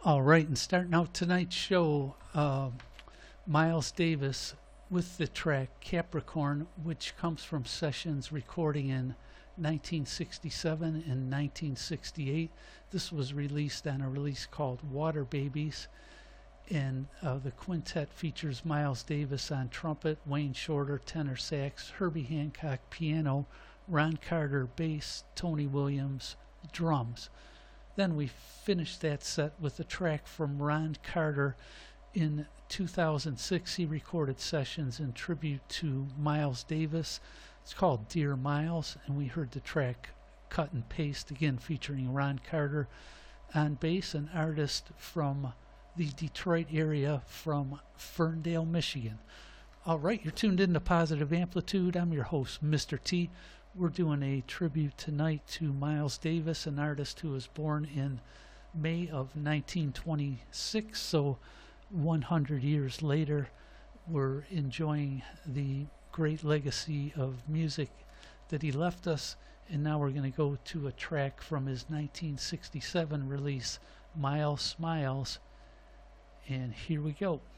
All right, and starting out tonight's show, Miles Davis with the track Capricorn, which comes from sessions recording in 1967 and 1968. This was released on a release called Water Babies, and the quintet features Miles Davis on trumpet, Wayne Shorter tenor sax, Herbie Hancock piano, Ron Carter bass, Tony Williams drums. Then we finished that set with a track from Ron Carter. In 2006, he recorded sessions in tribute to Miles Davis. It's called Dear Miles, and we heard the track Cut and Paste, again featuring Ron Carter on bass, an artist from the Detroit area from Ferndale, Michigan. All right, you're tuned in to Positive Amplitude. I'm your host, Mr. T. We're doing a tribute tonight to Miles Davis, an artist who was born in May of 1926. So 100 years later, we're enjoying the great legacy of music that he left us. And now we're going to go to a track from his 1967 release, Miles Smiles. And here we go.